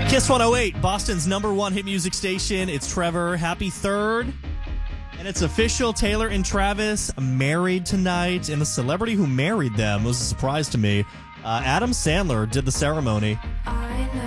Kiss 108, Boston's #1 hit music station. It's Trevor. Happy 3rd. And it's official. Taylor and Travis married tonight. And the celebrity who married them was a surprise to me. Adam Sandler did the ceremony.